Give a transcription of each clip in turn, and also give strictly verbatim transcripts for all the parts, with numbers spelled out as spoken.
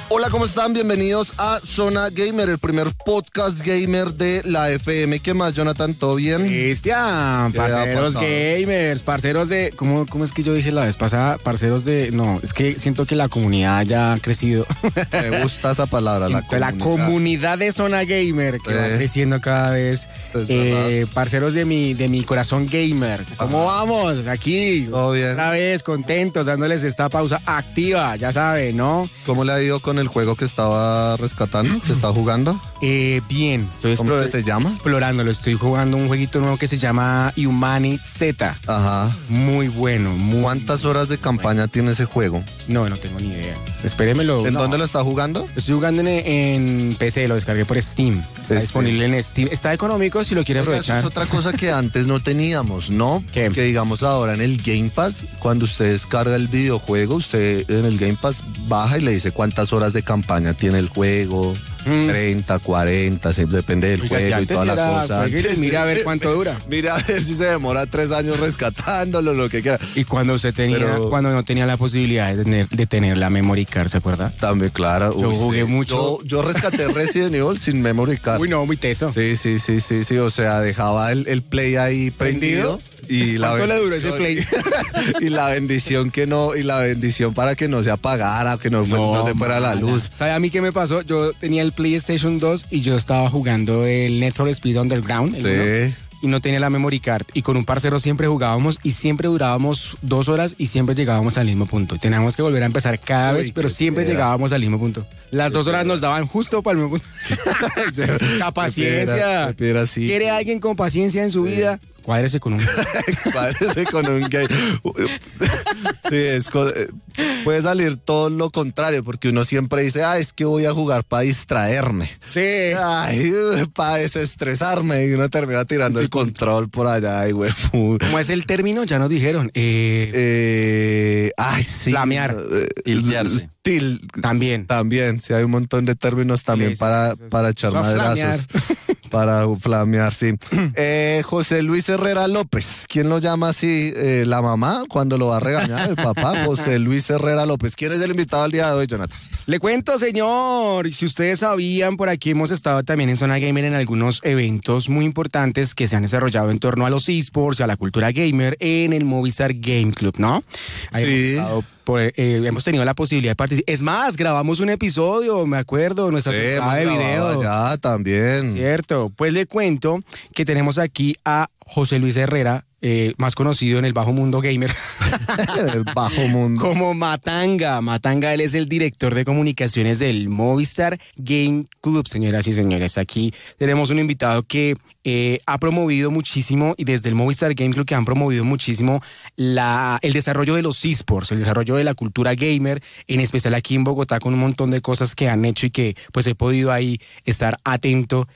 Hola, ¿cómo están? Bienvenidos a Zona Gamer, el primer podcast gamer de la F M. ¿Qué más, Jonathan? ¿Todo bien? Cristian, parceros gamers, parceros de... ¿cómo, ¿Cómo es que yo dije la vez pasada? Parceros de... No, es que siento que la comunidad ya ha crecido. Me gusta esa palabra, la comunidad. La comunidad de Zona Gamer, que eh. va creciendo cada vez. Eh, parceros de mi, de mi corazón gamer. ¿Cómo Ajá. vamos? Aquí, ¿todo bien? Otra vez, contentos, dándoles esta pausa activa, ya saben, ¿no? ¿Cómo le ha ido con el juego que estaba rescatando, que estaba jugando? Eh, bien. Estoy ¿Cómo es que se llama? Explorándolo. Estoy jugando un jueguito nuevo que se llama Humanity Z. Ajá. Muy bueno. Muy ¿Cuántas horas de campaña bueno. tiene ese juego? No, no tengo ni idea. Espéremelo. ¿En no. dónde lo está jugando? Lo estoy jugando en, en P C, lo descargué por Steam. Está este. disponible en Steam. Está económico si lo quiere Oiga, aprovechar. Eso es otra cosa que antes no teníamos, ¿no? ¿Qué? Que digamos ahora en el Game Pass, cuando usted descarga el videojuego, usted en el Game Pass baja y le dice cuántas horas de campaña tiene el juego. Mm. treinta, cuarenta, depende del Oiga, juego si y toda la cosa. Antes, mira a ver cuánto dura. Mira a ver si se demora tres años rescatándolo, lo que quiera. Y cuando usted tenía, Pero, cuando no tenía la posibilidad de tener, de tener la memory card, ¿se acuerda? También, claro. Yo Uy, jugué sí. mucho. Yo, yo rescaté Resident Evil sin memory card. Uy, no, muy teso. Sí, sí, sí, sí, sí. O sea, dejaba el, el play ahí prendido. ¿Prendido? Y la ¿Cuánto le duró ese play? Y la bendición que no, y la bendición para que no se apagara, que no, no, no se fuera la luz. ¿Sabe a mí qué me pasó? Yo tenía el PlayStation dos y yo estaba jugando el Need for Speed Underground. El sí. uno, y no tenía la memory card. Y con un parcero siempre jugábamos y siempre durábamos dos horas y siempre llegábamos al mismo punto. Y teníamos que volver a empezar cada Uy, vez, pero siempre era. llegábamos al mismo punto. Las dos horas nos daban justo para el mismo punto. La paciencia. ¿Quiere alguien con paciencia en su sí. vida? Cuádrese con un Cuádrese con un gay. Sí, es, puede salir todo lo contrario, porque uno siempre dice, ah, es que voy a jugar para distraerme. Sí. Ay, para desestresarme. Y uno termina tirando sí, el control por allá. Ay, güey. ¿Cómo es el término? Ya nos dijeron. Eh, eh, ay, sí. Flamear. Tiltearse. Til, también. También, sí, hay un montón de términos también sí, para, sí, sí, para echar madrazos. Para flamear, sí. Eh, José Luis Herrera López, ¿quién lo llama así? Eh, ¿La mamá cuando lo va a regañar? El papá, José Luis Herrera López. ¿Quién es el invitado al día de hoy, Jonathan? Le cuento, señor. Si ustedes sabían, por aquí hemos estado también en Zona Gamer en algunos eventos muy importantes que se han desarrollado en torno a los esports y a la cultura gamer en el Movistar Game Club, ¿no? Ahí sí. Hemos estado Por, eh, hemos tenido la posibilidad de participar. Es más, grabamos un episodio, me acuerdo, nuestra sí, temporada de video. Ya, también. Cierto. Pues le cuento que tenemos aquí a José Luis Herrera, eh, más conocido en el bajo mundo gamer. El bajo mundo. Como Matanga. Matanga, él es el director de comunicaciones del Movistar Game Club, señoras y señores. Aquí tenemos un invitado que eh, ha promovido muchísimo, y desde el Movistar Game Club que han promovido muchísimo la, el desarrollo de los esports, el desarrollo de la cultura gamer, en especial aquí en Bogotá, con un montón de cosas que han hecho y que pues he podido ahí estar atento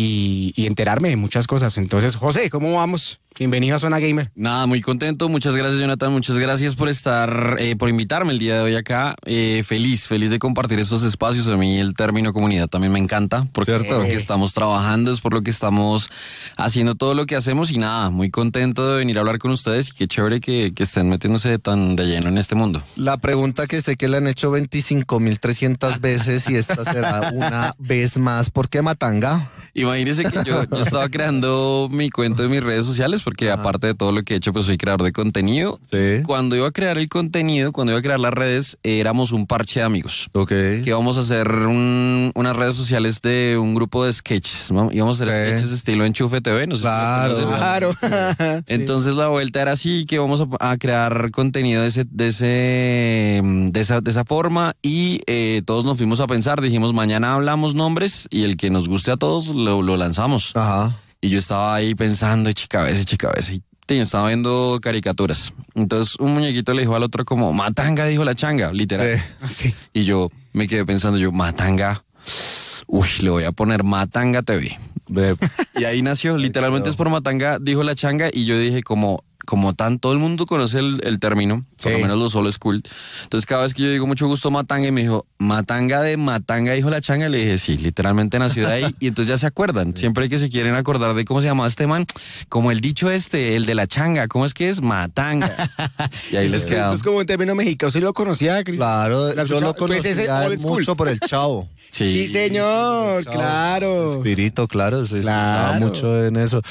y, y enterarme de muchas cosas. Entonces, José, ¿cómo vamos? Bienvenido a Zona Gamer. Nada, muy contento. Muchas gracias, Jonathan. Muchas gracias por estar, eh, por invitarme el día de hoy acá. Eh, feliz, feliz de compartir estos espacios. A mí el término comunidad también me encanta, porque es por lo que estamos trabajando, es por lo que estamos haciendo todo lo que hacemos. Y nada, muy contento de venir a hablar con ustedes y qué chévere que, que estén metiéndose tan de lleno en este mundo. La pregunta que sé que le han hecho veinticinco mil trescientas veces y esta será una vez más. ¿Por qué Matanga? Imagínese que yo, yo estaba creando mi cuenta de mis redes sociales, porque Ajá. aparte de todo lo que he hecho, pues soy creador de contenido. Sí. Cuando iba a crear el contenido, cuando iba a crear las redes, eh, éramos un parche de amigos. Ok. Que íbamos a hacer un, unas redes sociales de un grupo de sketches, ¿no? Íbamos a hacer okay. sketches estilo Enchufe T V, no sé claro, si lo claro. Entonces sí. la vuelta era así, que vamos a, a crear contenido de ese, de ese, de esa, de esa forma, y eh, todos nos fuimos a pensar, dijimos, mañana hablamos nombres y el que nos guste a todos lo, lo lanzamos. Ajá. Y yo estaba ahí pensando, chicabeza, chicabeza, y estaba viendo caricaturas. Entonces un muñequito le dijo al otro como, Matanga, dijo la changa, literal. Sí. Sí. Y yo me quedé pensando, yo, Matanga, uy, le voy a poner Matanga T V. Y ahí nació, literalmente es por Matanga, dijo la changa, y yo dije como, como tan, todo el mundo conoce el, el término, por sí. lo menos los old school. Entonces cada vez que yo digo mucho gusto Matanga, y me dijo, Matanga de Matanga, dijo la changa, le dije, sí, literalmente nació de ahí, y entonces ya se acuerdan. Siempre que se quieren acordar de cómo se llamaba este man, como el dicho este, el de la changa, ¿cómo es que es? Matanga. Y ahí eso les queda. Eso es como un término mexicano, ¿sí lo conocía, Cris? Claro, yo lo conocía pues mucho por el Chavo. Sí, sí señor, el Chavo, claro. Espíritu, claro, se escuchaba claro. mucho en eso.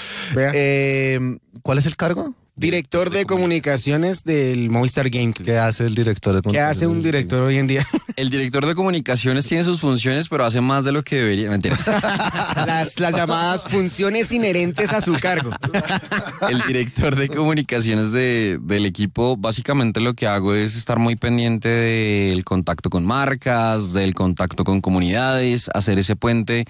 Eh, ¿Cuál es el cargo? Director de comunicaciones del Movistar Game Club. ¿Qué hace el director de comunicaciones? ¿Qué hace un director hoy en día? El director de comunicaciones tiene sus funciones, pero hace más de lo que debería. Mentira. Las, las llamadas funciones inherentes a su cargo. El director de comunicaciones de, del equipo, básicamente lo que hago es estar muy pendiente del contacto con marcas, del contacto con comunidades, hacer ese puente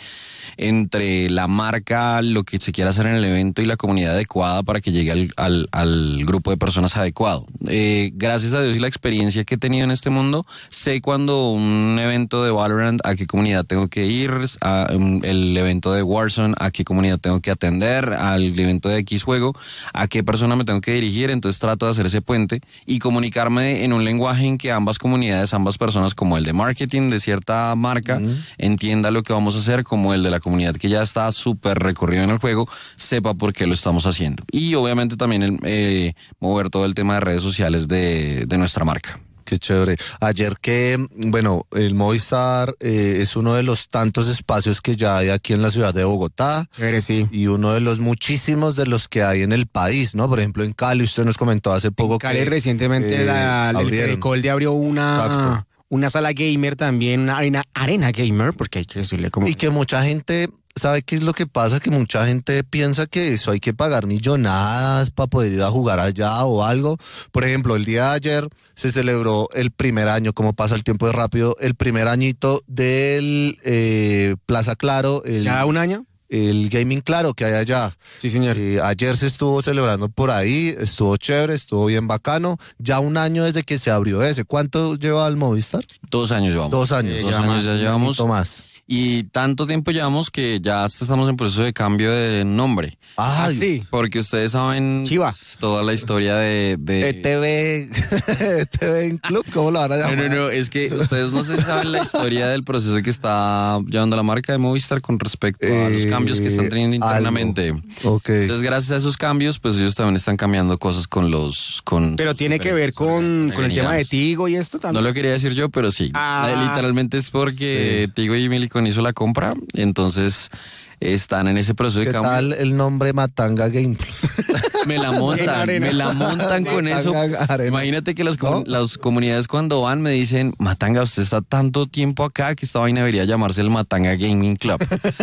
entre la marca, lo que se quiera hacer en el evento y la comunidad adecuada para que llegue al, al, al grupo de personas adecuado. Eh, gracias a Dios y la experiencia que he tenido en este mundo, sé cuando un evento de Valorant a qué comunidad tengo que ir, a, um, el evento de Warzone a qué comunidad tengo que atender, al evento de X juego a qué persona me tengo que dirigir. Entonces trato de hacer ese puente y comunicarme en un lenguaje en que ambas comunidades, ambas personas, como el de marketing de cierta marca, uh-huh. entienda lo que vamos a hacer, como el de la comunidad que ya está súper recorrido en el juego, sepa por qué lo estamos haciendo. Y obviamente también el, eh, mover todo el tema de redes sociales de, de nuestra marca. Qué chévere. Ayer que, bueno, el Movistar eh, es uno de los tantos espacios que ya hay aquí en la ciudad de Bogotá. Chévere, sí. Y uno de los muchísimos de los que hay en el país, ¿no? Por ejemplo, en Cali, usted nos comentó hace poco en Cali que... recientemente eh, la, el Fedecolde abrió una... Exacto. Una sala gamer también, una arena, arena gamer, porque hay que decirle como... Y que mucha gente... ¿Sabe qué es lo que pasa? Que mucha gente piensa que eso hay que pagar millonadas para poder ir a jugar allá o algo. Por ejemplo, el día de ayer se celebró el primer año, como pasa el tiempo de rápido, el primer añito del eh, Plaza Claro. El, ¿Ya un año? El Gaming Claro que hay allá. Sí, señor. Eh, ayer se estuvo celebrando por ahí, estuvo chévere, estuvo bien bacano. Ya un año desde que se abrió ese. ¿Cuánto lleva el Movistar? Dos años llevamos. Dos años. Eh, Dos años más, ya llevamos. Un más. Y tanto tiempo llevamos que ya estamos en proceso de cambio de nombre. Ah, sí. Porque ustedes saben Chiva. toda la historia de... de... E T V, E T V en Club, ¿cómo lo van a llamar? No, no, no, es que ustedes no sé si saben la historia del proceso que está llevando la marca de Movistar con respecto a los cambios que están teniendo internamente. Okay. Entonces, gracias a esos cambios, pues ellos también están cambiando cosas con los... Con pero tiene que ver con, con el tema de Tigo y esto también. No lo quería decir yo, pero sí. Ah. Literalmente es porque sí. Tigo y Millicom hizo la compra, entonces están en ese proceso de cambio. ¿Qué tal el nombre Matanga Game Plus? Me la montan, me la montan con eso. Arena. Imagínate que las, ¿no? las comunidades cuando van me dicen, Matanga, usted está tanto tiempo acá que esta vaina debería llamarse el Matanga Gaming Club.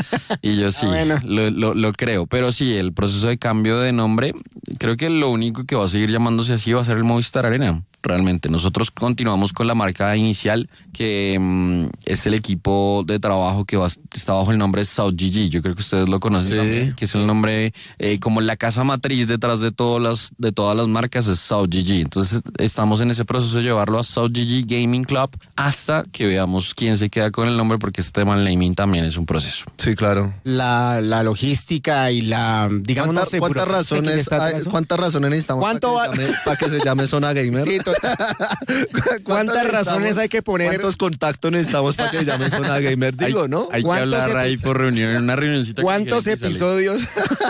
Y yo sí, ah, bueno. lo, lo, lo creo. Pero sí, el proceso de cambio de nombre, creo que lo único que va a seguir llamándose así va a ser el Movistar Arena. Realmente, nosotros continuamos con la marca inicial, que um, es el equipo de trabajo que va, está bajo el nombre de South G G. Yo creo que ustedes lo conocen, sí. también, que es el nombre, eh, como la casa matriz detrás de todas las de todas las marcas es South G G. Entonces estamos en ese proceso de llevarlo a South G G Gaming Club hasta que veamos quién se queda con el nombre, porque este tema del naming también es un proceso. Sí, claro. La, la logística y la, digamos, ¿Cuánta, no sé, ¿cuántas razones hay, ¿cuántas razones necesitamos ¿Cuánto para, que llame, para que se llame Zona Gamer? Sí, ¿cuántas razones hay que poner? ¿Cuántos contactos necesitamos para que se llame Zona Gamer? Digo, hay, ¿no? Hay que hablar ahí por reunión, en una reunioncita. ¿Cuántos episodios?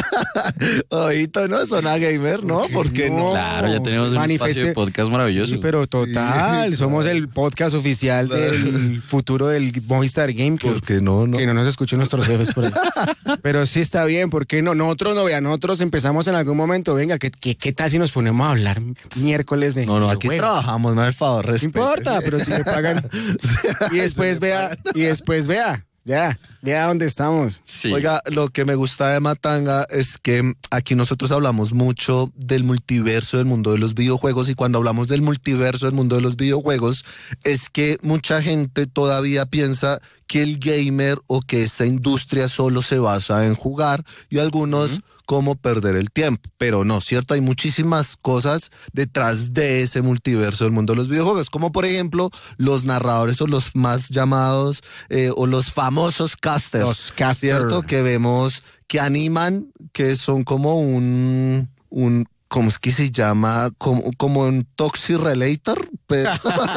Ojito, ¿no? Zona Gamer, ¿no? ¿Por qué no? Claro, ya tenemos un espacio de podcast maravilloso. Sí, pero total, sí, somos el podcast oficial del futuro del Movistar Game Club. ¿Por qué no? no? Que no nos escuchen nuestros jefes por ahí. Pero sí está bien, ¿por qué no? Nosotros no, vean, nosotros empezamos en algún momento, venga, ¿qué, qué, qué tal si nos ponemos a hablar miércoles de... No, no, aquí juego? Trabajamos, no, al favor, respete. No importa, pero si me pagan. Y después vea, y después vea. Ya, ya dónde estamos. Sí. Oiga, lo que me gusta de Matanga es que aquí nosotros hablamos mucho del multiverso del mundo de los videojuegos, y cuando hablamos del multiverso del mundo de los videojuegos es que mucha gente todavía piensa que el gamer o que esta industria solo se basa en jugar, y algunos uh-huh. cómo perder el tiempo, pero no, ¿cierto? Hay muchísimas cosas detrás de ese multiverso del mundo de los videojuegos, como por ejemplo los narradores o los más llamados eh, o los famosos casters, los casters, ¿cierto? Que vemos que animan, que son como un... un ¿cómo es que se llama? Como, como un Toxi Relator. Pero...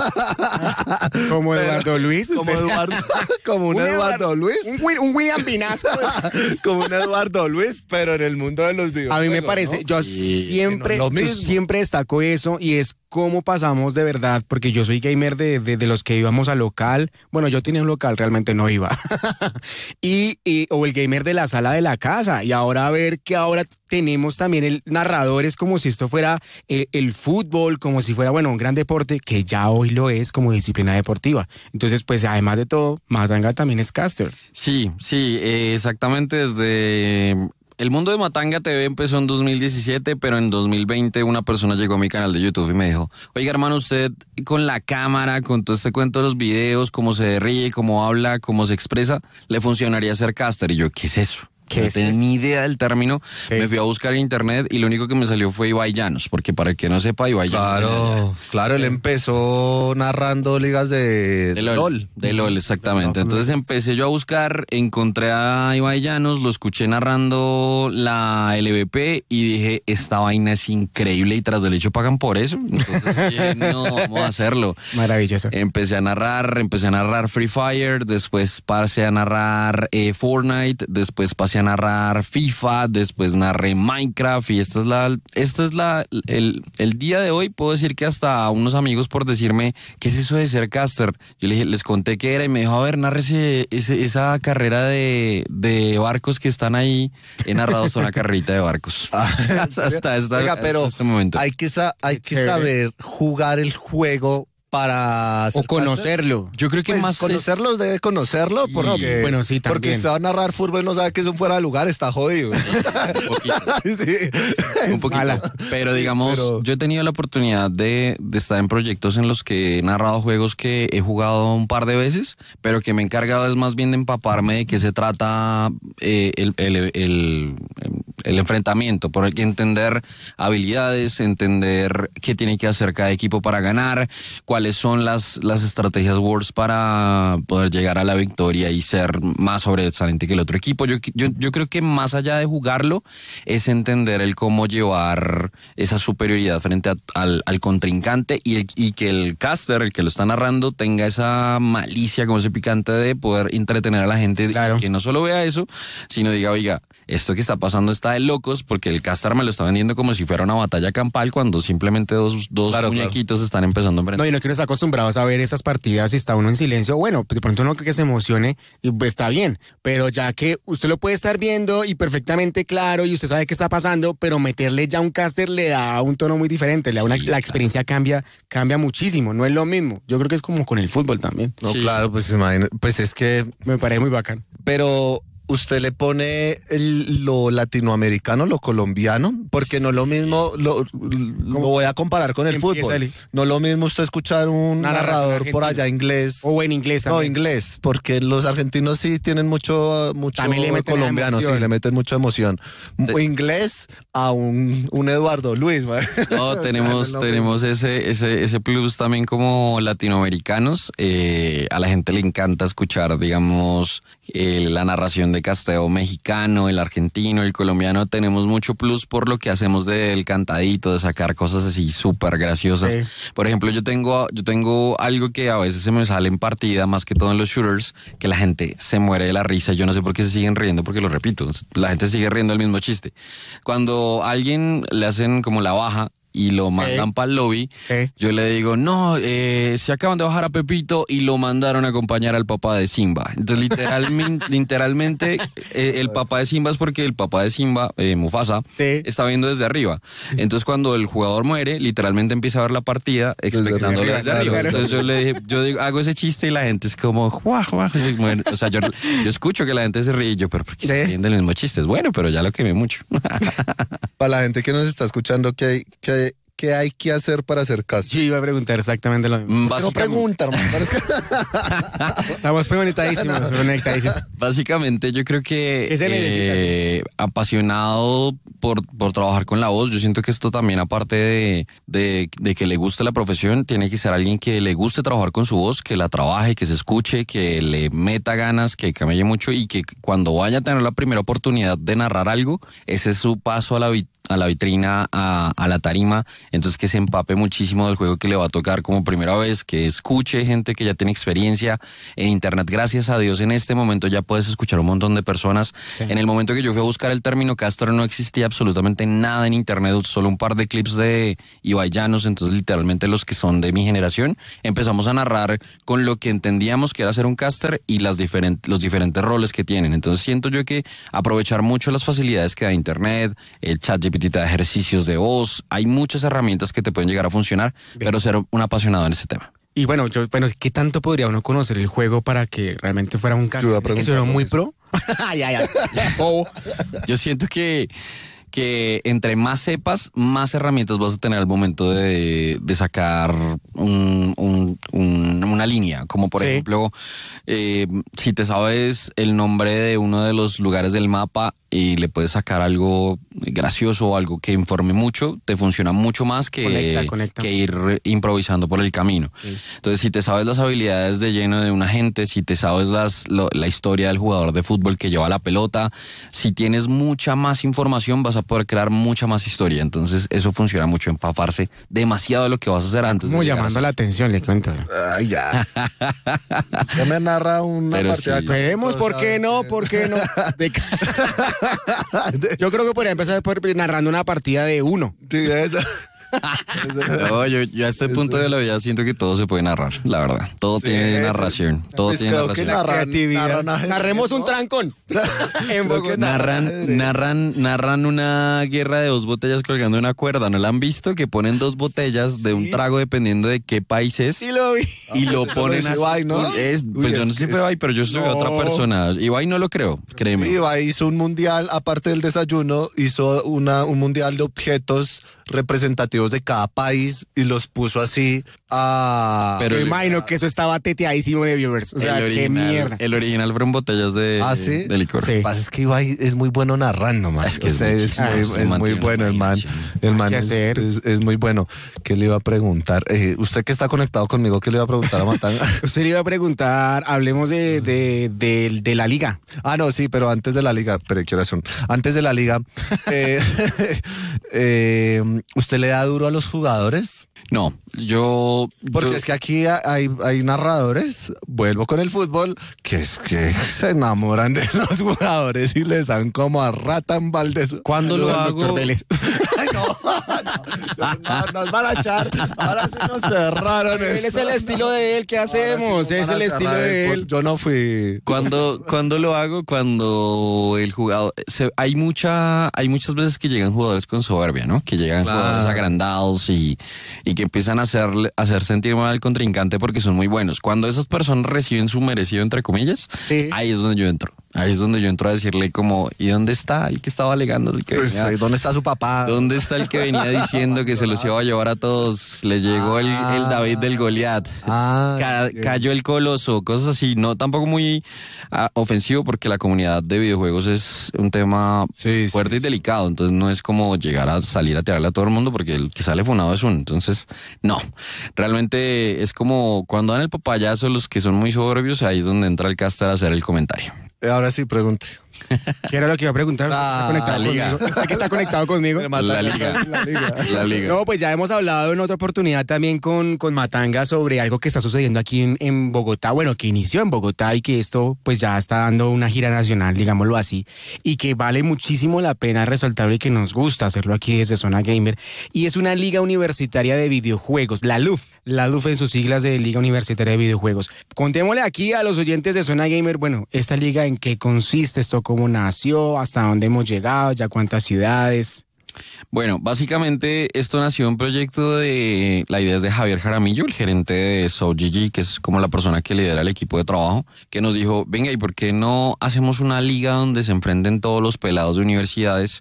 como Eduardo Luis. Como, Eduardo, como un, un Eduardo Luis. Un, un William Vinasco. Como un Eduardo Luis, pero en el mundo de los videojuegos. A mí me parece, ¿no? yo sí, siempre, no yo siempre destaco eso y es cómo pasamos de verdad, porque yo soy gamer de, de, de los que íbamos al local. Bueno, yo tenía un local, realmente no iba. y, y o el gamer de la sala de la casa. Y ahora a ver que ahora tenemos también el narrador, es como si esto fuera el, el fútbol, como si fuera, bueno, un gran deporte, que ya hoy lo es como disciplina deportiva. Entonces, pues además de todo, Matanga también es caster. Sí, sí, eh, exactamente desde... El mundo de Matanga T V empezó en dos mil diecisiete, pero en dos mil veinte una persona llegó a mi canal de YouTube y me dijo, oiga hermano, usted con la cámara, con todo este cuento de los videos, cómo se ríe, cómo habla, cómo se expresa, le funcionaría ser caster. Y yo, ¿qué es eso? No tenía ni idea del término. ¿Qué? Me fui a buscar en internet y lo único que me salió fue Ibai Llanos, porque para el que no sepa, Ibai Llanos. Claro, claro, él empezó narrando ligas de, de LOL. LOL. De LOL, exactamente. Entonces empecé yo a buscar, encontré a Ibai Llanos, lo escuché narrando la L V P y dije, esta vaina es increíble y tras del hecho pagan por eso. Entonces dije, no, vamos a hacerlo. Maravilloso. Empecé a narrar, empecé a narrar Free Fire, después pasé a narrar eh, Fortnite, después pasé a narrar FIFA, después narré Minecraft y esta es la, esta es la, el, el día de hoy puedo decir que hasta unos amigos por decirme, ¿qué es eso de ser caster? Yo les, les conté qué era y me dijo, a ver, narrese ese, esa carrera de, de barcos que están ahí, he narrado hasta una carrerita de barcos. hasta, hasta, esta, Oiga, pero hasta este momento. Hay que, sa- hay que saber jugar el juego para o conocerlo. Yo creo que pues más conocerlo es... debe conocerlo sí, porque bueno, sí, también. Porque usted va a narrar fútbol y no sabe que es un fuera de lugar, está jodido. un poquito. sí. Un poquito. Ala. Pero digamos, pero... yo he tenido la oportunidad de, de estar en proyectos en los que he narrado juegos que he jugado un par de veces, pero que me he encargado es más bien de empaparme de qué se trata eh, el, el, el, el, el enfrentamiento, por hay que entender habilidades, entender qué tiene que hacer cada equipo para ganar, cuál cuáles son las, las estrategias Words para poder llegar a la victoria y ser más sobresaliente que el otro equipo. Yo, yo, yo creo que más allá de jugarlo es entender el cómo llevar esa superioridad frente a, al, al contrincante y, el, y que el caster, el que lo está narrando, tenga esa malicia, como ese picante de poder entretener a la gente, claro. Que no solo vea eso, sino diga, oiga, esto que está pasando está de locos, porque el caster me lo está vendiendo como si fuera una batalla campal cuando simplemente dos, dos claro, muñequitos claro. están empezando a enfrentar. No, y no que uno está acostumbrado a ver esas partidas y está uno en silencio. Bueno, de pronto uno que se emocione y pues está bien, pero ya que usted lo puede estar viendo y perfectamente claro y usted sabe qué está pasando, pero meterle ya un caster le da un tono muy diferente, le da una, sí, la experiencia claro. cambia, cambia muchísimo, no es lo mismo. Yo creo que es como con el fútbol también. No, sí. claro, pues imagino, pues es que... Me parece muy bacán. Pero... ¿usted le pone el, lo latinoamericano, lo colombiano? Porque no es lo mismo, lo, lo voy a comparar con el fútbol. No es lo mismo usted escuchar un Una narrador por allá inglés. O en inglés también. No, inglés, porque los argentinos sí tienen mucho, mucho colombiano, sí, le meten mucha emoción. De... Inglés a un, un Eduardo Luis. No, tenemos, o sea, tenemos ese, ese, ese plus también como latinoamericanos. Eh, a la gente le encanta escuchar, digamos, eh, la narración de casteo mexicano, el argentino, el colombiano. Tenemos mucho plus por lo que hacemos del cantadito, de sacar cosas así súper graciosas. Sí. Por ejemplo, yo tengo, yo tengo algo que a veces se me sale en partida, más que todo en los shooters, que la gente se muere de la risa. Yo no sé por qué se siguen riendo, porque lo repito, la gente sigue riendo el mismo chiste. Cuando a alguien le hacen como la baja y lo mandan sí. para el lobby, sí. yo le digo, no, eh, se acaban de bajar a Pepito y lo mandaron a acompañar al papá de Simba. Entonces, literalmente, literalmente eh, el papá de Simba es porque el papá de Simba, eh, Mufasa, sí. está viendo desde arriba. Entonces, cuando el jugador muere, literalmente empieza a ver la partida expectándole desde, desde arriba. Claro. Entonces, yo le dije, yo digo, hago ese chiste y la gente es como, guau, guau, o sea, yo, yo escucho que la gente se ríe y yo, pero ¿por qué se ríen del mismo chiste? Es bueno, pero ya lo quemé mucho. Para la gente que nos está escuchando, ¿qué hay, qué hay? ¿Qué hay que hacer para hacer caso? Yo iba a preguntar exactamente lo mismo. No pregunta, hermano. Estamos conectadísimos, conectadísimos. Básicamente, yo creo que eh, apasionado por, por trabajar con la voz. Yo siento que esto también, aparte de, de, de que le guste la profesión, tiene que ser alguien que le guste trabajar con su voz, que la trabaje, que se escuche, que le meta ganas, que camelle mucho y que cuando vaya a tener la primera oportunidad de narrar algo, ese es su paso a la, a la vitrina, a, a la tarima, entonces que se empape muchísimo del juego que le va a tocar como primera vez, que escuche gente que ya tiene experiencia en internet. Gracias a Dios en este momento ya puedes escuchar un montón de personas. Sí. En el momento que yo fui a buscar el término caster no existía absolutamente nada en internet, solo un par de clips de Ibai Llanos, entonces literalmente los que son de mi generación empezamos a narrar con lo que entendíamos que era ser un caster y las diferentes, los diferentes roles que tienen. Entonces siento yo que aprovechar mucho las facilidades que da internet, el chat G P T de ejercicios de voz, hay muchas herramientas que te pueden llegar a funcionar, bien, pero ser un apasionado en ese tema. Y bueno, yo, bueno, ¿qué tanto podría uno conocer el juego para que realmente fuera un caster que suena muy pro? ay, ay, ay. Oh. Yo siento que que entre más sepas, más herramientas vas a tener al momento de, de sacar un, un, un, una línea. Como por sí. ejemplo, eh, si te sabes el nombre de uno de los lugares del mapa y le puedes sacar algo gracioso o algo que informe mucho, te funciona mucho más que, conecta, conecta. que ir improvisando por el camino. Sí. Entonces, si te sabes las habilidades de lleno de un agente, si te sabes las, lo, la historia del jugador de fútbol que lleva la pelota, si tienes mucha más información, vas a poder crear mucha más historia. Entonces, eso funciona mucho, empaparse demasiado de lo que vas a hacer antes. Como llamando la atención, le cuento. Ay, ya. Ya me narra una Pero partida. Sí. Veremos, ¿por qué no? ¿Por qué no? De... Yo creo que podría empezar por narrando una partida de uno. Sí, eso. No, yo, yo a este eso. punto de la vida siento que todo se puede narrar, la verdad. Todo sí, tiene narración. Todo pues tiene narración. Narran, narran, Narremos ¿no? un trancón. En Bogotá. Narran, narran, narran una guerra de dos botellas colgando una cuerda. ¿No la han visto? Que ponen dos botellas sí. de un trago dependiendo de qué país es. Sí lo vi. Y lo ponen así. Ibai, ¿no? Es, pues Uy, yo no sé si fue Ibai, pero yo se lo vi a otra persona. Ibai no lo creo, créeme. Sí, Ibai hizo un mundial, aparte del desayuno, hizo una, un mundial de objetos representativos de cada país y los puso así a... Pero me imagino que eso estaba teteadísimo de viewers. O sea, el original, qué mierda. El original fueron botellas de, ¿Ah, sí? de licor. Sí. Lo que pasa es que Ibai es muy bueno narrando, man. Es que o sea, es, ah, muy, es muy bueno el man. El man es, es, es muy bueno. ¿Qué le iba a preguntar? Eh, usted que está conectado conmigo, ¿qué le iba a preguntar a Matanga? Usted le iba a preguntar, hablemos de, de, de, de la liga. Ah, no, sí, pero antes de la liga, pero ¿qué oración? Antes de la liga, eh, eh, ¿usted le da duro a los jugadores? No, yo... Porque yo... es que aquí hay, hay narradores, vuelvo con el fútbol, que es que se enamoran de los jugadores y les dan como a rata en Valdés. ¿Cuándo lo hago? Ay, no, no, no, nos van a echar. Ahora sí nos cerraron. Él es el estilo de él, ¿qué hacemos? Sí es el estilo de él. Yo no fui. ¿Cuándo, cuando lo hago? Cuando el jugador... Se, hay, mucha, hay muchas veces que llegan jugadores con soberbia, ¿no? Que llegan claro. jugadores agrandados y, y que empiezan a hacer, a hacer sentir mal al contrincante porque son muy buenos. Cuando esas personas reciben su merecido, entre comillas, sí. ahí es donde yo entro. Ahí es donde yo entro a decirle como, ¿y dónde está el que estaba alegando? El que pues, venía, ¿dónde está su papá? ¿Dónde está el que venía diciendo que se los iba a llevar a todos? Le llegó ah, el, el David del Goliat. Ah, Ca cayó el Coloso, cosas así. No, tampoco muy uh, ofensivo porque la comunidad de videojuegos es un tema sí, fuerte sí, y sí. delicado. Entonces no es como llegar a salir a tirarle a todo el mundo porque el que sale funado es uno. Entonces, no. Realmente es como cuando dan el papayazo los que son muy soberbios, ahí es donde entra el caster a hacer el comentario. Ahora sí, pregunte. ¿Qué era lo que iba a preguntar? Ah, ¿Está la liga. ¿Usted que está conectado conmigo? La liga. La liga. La liga. No, pues ya hemos hablado en otra oportunidad también con, con Matanga sobre algo que está sucediendo aquí en, en Bogotá, bueno, que inició en Bogotá y que esto pues ya está dando una gira nacional, digámoslo así, y que vale muchísimo la pena resaltarlo y que nos gusta hacerlo aquí desde Zona Gamer. Y es una liga universitaria de videojuegos, la L U F, la L U F en sus siglas de Liga Universitaria de Videojuegos. Contémosle aquí a los oyentes de Zona Gamer, bueno, esta liga en qué consiste, esto cómo nació, hasta dónde hemos llegado, ya cuántas ciudades. Bueno, básicamente esto nació un proyecto de, la idea es de Javier Jaramillo, el gerente de SoGG, que es como la persona que lidera el equipo de trabajo, que nos dijo, venga, ¿y por qué no hacemos una liga donde se enfrenten todos los pelados de universidades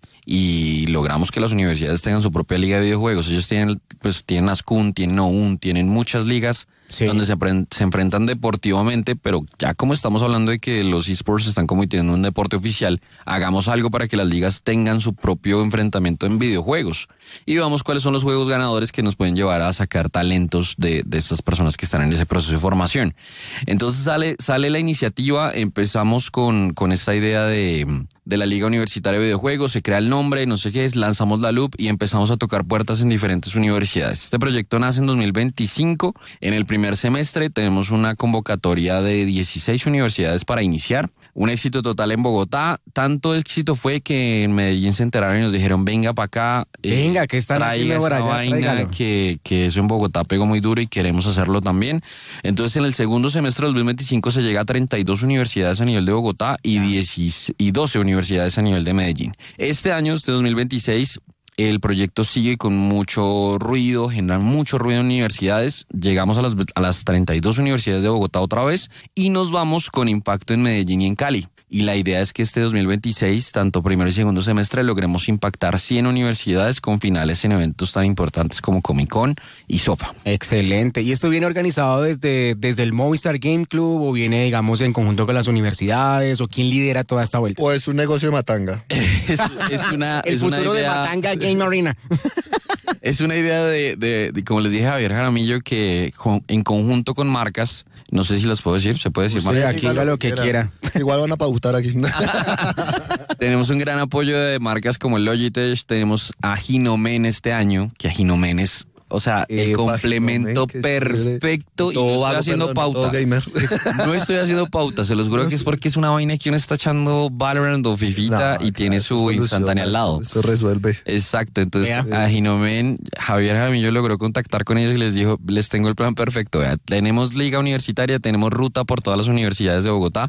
y logramos que las universidades tengan su propia liga de videojuegos? Ellos tienen, pues tienen ASCUN, tienen OUN, tienen muchas ligas sí. donde se, se enfrentan deportivamente, pero ya como estamos hablando de que los esports están convirtiendo en un deporte oficial, hagamos algo para que las ligas tengan su propio enfrentamiento en videojuegos y veamos cuáles son los juegos ganadores que nos pueden llevar a sacar talentos de, de estas personas que están en ese proceso de formación. Entonces sale, sale la iniciativa, empezamos con, con esta idea de, de la Liga Universitaria de Videojuegos, se crea el nombre, no sé qué es, lanzamos la Loop y empezamos a tocar puertas en diferentes universidades. Este proyecto nace en dos mil veinticinco. En el primer semestre tenemos una convocatoria de dieciséis universidades para iniciar. Un éxito total en Bogotá. Tanto éxito fue que en Medellín se enteraron y nos dijeron, venga para acá. Venga, eh, que están traiga esa allá, vaina, que, que eso en Bogotá pegó muy duro y queremos hacerlo también. Entonces, en el segundo semestre del dos mil veinticinco se llega a treinta y dos universidades a nivel de Bogotá y, diez y doce universidades a nivel de Medellín. Este año, este dos mil veintiséis... el proyecto sigue con mucho ruido, genera mucho ruido en universidades. Llegamos a las, a las treinta y dos universidades de Bogotá otra vez y nos vamos con impacto en Medellín y en Cali. Y la idea es que este dos mil veintiséis, tanto primero y segundo semestre, logremos impactar cien universidades con finales en eventos tan importantes como Comic Con y SOFA. Excelente. ¿Y esto viene organizado desde, desde el Movistar Game Club o viene, digamos, en conjunto con las universidades? ¿O quién lidera toda esta vuelta? ¿O es un negocio de Matanga? es, es una El es futuro una idea, de Matanga Game Arena. Es una idea de, de, de, como les dije a Javier Jaramillo, que con, en conjunto con marcas, no sé si las puedo decir, se puede decir marcas. Aquí diga lo que quiera. Igual van a pautar aquí. Tenemos un gran apoyo de marcas como Logitech, tenemos a Ginomen este año, que a Ginomen es... O sea, el eh, complemento perfecto. Y no estoy haciendo perdón, pauta. No estoy haciendo pauta, se los juro que es porque es una vaina que uno está echando Valorant o Fifita no, y tiene su instantánea al lado. Eso resuelve. Exacto, entonces yeah. a Ginomen, Javier Jaramillo logró contactar con ellos y les dijo, les tengo el plan perfecto. Vea, tenemos liga universitaria, tenemos ruta por todas las universidades de Bogotá.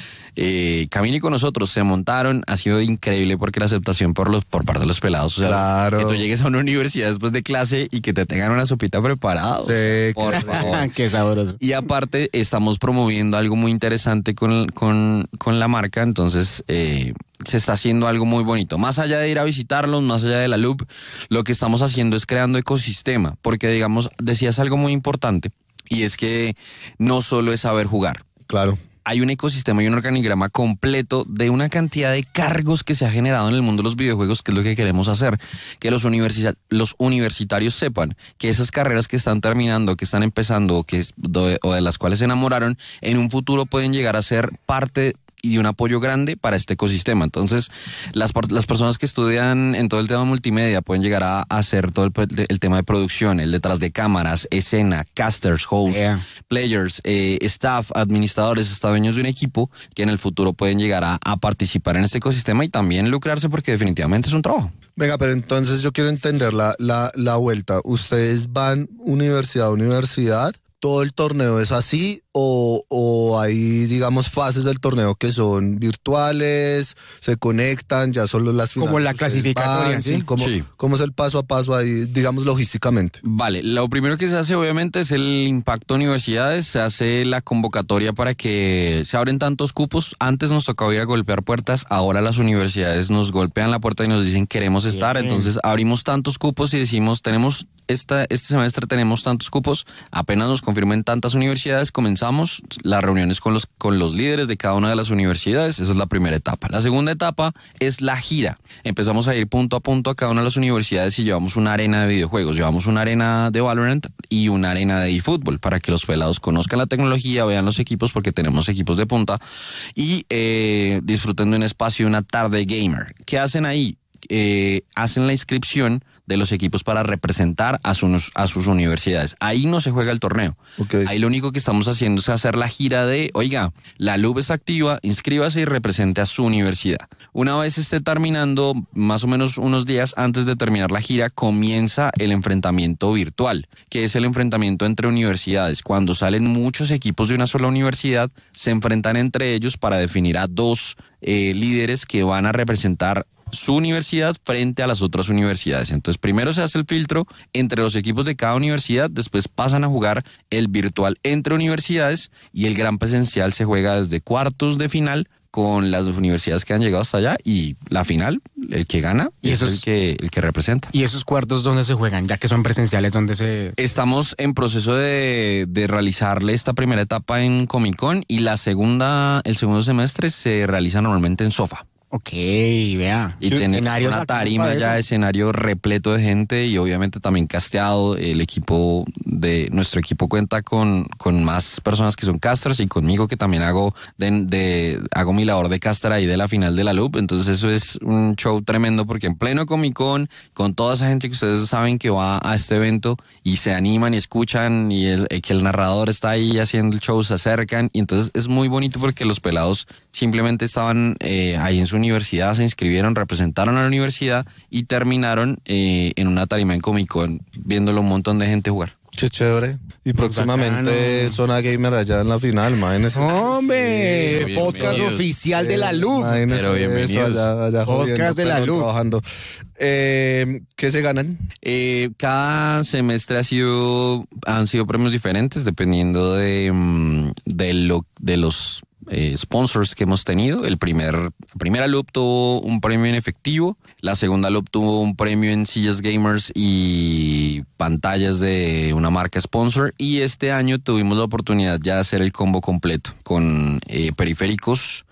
Eh, camine con nosotros, se montaron, ha sido increíble porque la aceptación por los por parte de los pelados, o sea, claro. que tú llegues a una universidad después de clase y que te tengan una sopita preparada, sí, por favor. Qué sabroso. Y aparte estamos promoviendo algo muy interesante con, con, con la marca, entonces eh, se está haciendo algo muy bonito, más allá de ir a visitarlos, más allá de la Loop, lo que estamos haciendo es creando ecosistema, porque digamos, decías algo muy importante y es que no solo es saber jugar. Claro. Hay un ecosistema y un organigrama completo de una cantidad de cargos que se ha generado en el mundo de los videojuegos, que es lo que queremos hacer, que los, universi- los universitarios sepan que esas carreras que están terminando, que están empezando, que es de, o de las cuales se enamoraron, en un futuro pueden llegar a ser parte y de un apoyo grande para este ecosistema. Entonces, las, las personas que estudian en todo el tema multimedia pueden llegar a, a hacer todo el, el tema de producción, el detrás de cámaras, escena, casters, hosts, yeah. players, eh, staff, administradores, hasta dueños de un equipo que en el futuro pueden llegar a, a participar en este ecosistema y también lucrarse porque definitivamente es un trabajo. Venga, pero entonces yo quiero entender la, la, la vuelta. ¿Ustedes van universidad a universidad? ¿Todo el torneo es así o, o hay, digamos, fases del torneo que son virtuales, se conectan, ya solo las finales? Como la clasificatoria, ¿sí? ¿sí? ¿Cómo, sí. ¿Cómo es el paso a paso ahí, digamos, logísticamente? Vale, lo primero que se hace obviamente es el impacto a universidades, se hace la convocatoria para que se abren tantos cupos. Antes nos tocaba ir a golpear puertas, ahora las universidades nos golpean la puerta y nos dicen queremos estar, bien. Entonces abrimos tantos cupos y decimos tenemos... Esta, este semestre tenemos tantos cupos, apenas nos confirmen tantas universidades, comenzamos las reuniones con los, con los líderes de cada una de las universidades, esa es la primera etapa. La segunda etapa es la gira, empezamos a ir punto a punto a cada una de las universidades y llevamos una arena de videojuegos, llevamos una arena de Valorant y una arena de eFootball para que los pelados conozcan la tecnología, vean los equipos porque tenemos equipos de punta y eh, disfruten de un espacio, una tarde gamer. ¿Qué hacen ahí? Eh, hacen la inscripción de los equipos para representar a sus, a sus universidades. Ahí no se juega el torneo. Okay. Ahí lo único que estamos haciendo es hacer la gira de, oiga, la Loop está activa, inscríbase y represente a su universidad. Una vez esté terminando, más o menos unos días antes de terminar la gira, comienza el enfrentamiento virtual, que es el enfrentamiento entre universidades. Cuando salen muchos equipos de una sola universidad, se enfrentan entre ellos para definir a dos eh, líderes que van a representar su universidad frente a las otras universidades. Entonces, primero se hace el filtro entre los equipos de cada universidad, después pasan a jugar el virtual entre universidades y el gran presencial se juega desde cuartos de final con las universidades que han llegado hasta allá y la final, el que gana, y eso es el que, el que representa. ¿Y esos cuartos dónde se juegan? Ya que son presenciales, ¿dónde se...? Estamos en proceso de, de realizarle esta primera etapa en Comic Con y la segunda, el segundo semestre se realiza normalmente en SOFA. Ok, vea. Y tener una tarima ya, escenario repleto de gente y obviamente también casteado. El equipo de nuestro equipo cuenta con, con más personas que son casters y conmigo que también hago de, de hago mi labor de caster ahí de la final de la Loop. Entonces eso es un show tremendo porque en pleno Comic Con, con toda esa gente que ustedes saben que va a este evento y se animan y escuchan y el, que el narrador está ahí haciendo el show, se acercan y entonces es muy bonito porque los pelados simplemente estaban eh, ahí en su universidad, se inscribieron, representaron a la universidad y terminaron eh, en una tarima en Comic Con viéndolo un montón de gente jugar. Qué chévere. Y próximamente Zona Gamer allá en la final, imagínese. ¡Hombre! Sí, podcast oficial de la Loop. Pero bienvenidos. Allá, allá podcast de la Loop. Trabajando. Eh, ¿Qué se ganan? Eh, cada semestre ha sido, han sido premios diferentes dependiendo de, de, lo, de los eh, sponsors que hemos tenido. El primer, la primera Loop tuvo un premio en efectivo. La segunda Loop tuvo un premio en sillas gamers y pantallas de una marca sponsor. Y este año tuvimos la oportunidad ya de hacer el combo completo con eh, periféricos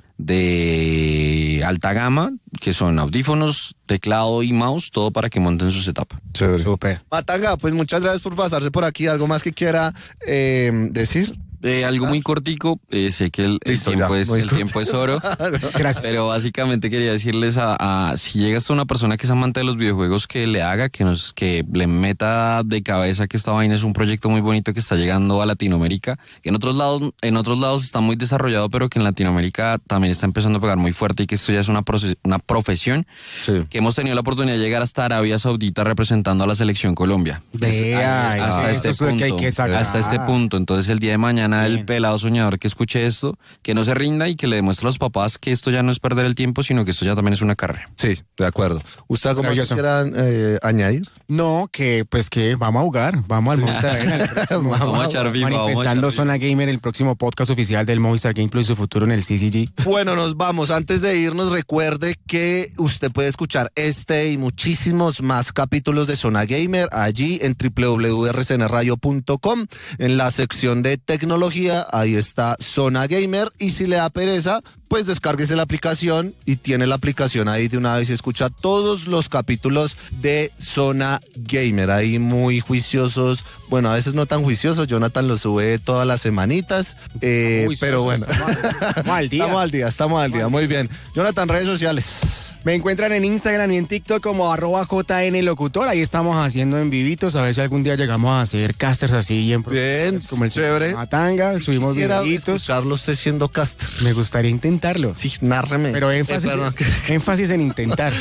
de alta gama, que son audífonos, teclado y mouse, todo para que monten su setup. Chévere. Súper. Matanga, pues muchas gracias por pasarse por aquí. ¿Algo más que quiera eh, decir? Eh, algo muy cortico, eh, sé que el, el, Listo, tiempo, ya, es, el tiempo es oro. Gracias. Pero básicamente quería decirles a, a si llegas a una persona que es amante de los videojuegos, que le haga, que nos, que le meta de cabeza que esta vaina es un proyecto muy bonito que está llegando a Latinoamérica, que en otros lados, en otros lados está muy desarrollado, pero que en Latinoamérica también está empezando a pegar muy fuerte y que esto ya es una, proces, una profesión. Sí. Que hemos tenido la oportunidad de llegar hasta Arabia Saudita representando a la selección Colombia. Vea, hasta, hasta este punto, que hay que hasta este punto. Entonces el día de mañana Bien. el pelado soñador que escuche esto, que no se rinda y que le demuestre a los papás que esto ya no es perder el tiempo, sino que esto ya también es una carrera. Sí, de acuerdo. ¿Usted algo más que quieran eh, añadir? No, que pues que vamos a jugar, vamos al Movistar Arena. Vamos, vamos a echar viva, manifestando vamos a Zona Gamer, el próximo podcast oficial del Movistar Gameplay y su futuro en el C C G. Bueno, nos vamos. Antes de irnos, recuerde que usted puede escuchar este y muchísimos más capítulos de Zona Gamer allí en doble u doble u doble u punto r c n radio punto com. En la sección de tecnología, ahí está Zona Gamer. Y si le da pereza, pues descárguese la aplicación y tiene la aplicación ahí de una vez y escucha todos los capítulos de Zona Gamer. Ahí muy juiciosos, bueno, a veces no tan juiciosos, Jonathan los sube todas las semanitas, eh, pero bueno. Estamos al día. Estamos al día, estamos al día, muy bien. Jonathan, redes sociales. Me encuentran en Instagram y en TikTok como arroba jnlocutor. Ahí estamos haciendo en vivitos. A ver si algún día llegamos a hacer casters así en bien, como el chévere. Matanga, si subimos vivitos. Escucharlo usted siendo caster. Me gustaría intentarlo. Sí, nárreme. Pero énfasis, eh, énfasis en intentar.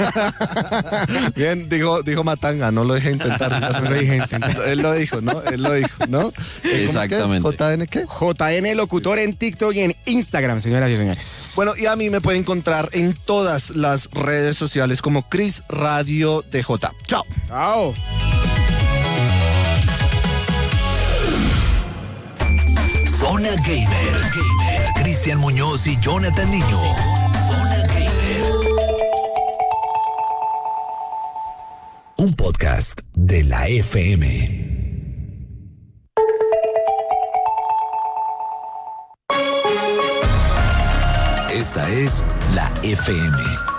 Bien, dijo, dijo Matanga, no lo dejé intentar. No lo dije intentar. Él lo dijo, ¿no? Él lo dijo, ¿no? Exactamente. ¿J N qué? J N Locutor en TikTok y en Instagram, señoras y señores. Bueno, y a mí me pueden encontrar en todas las redes sociales como Chris Radio D J. Chao. Chao. Zona Gamer. Gamer. Cristian Muñoz y Jonathan Niño. Zona Gamer. Un podcast de la F M. Esta es la F M.